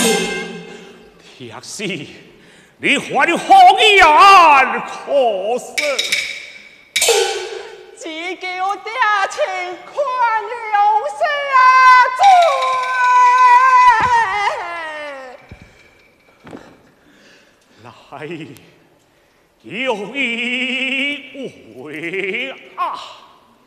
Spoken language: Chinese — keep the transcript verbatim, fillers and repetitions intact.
铁西，你还了红颜可惜。 只叫爹情宽容下罪。来，有一回啊！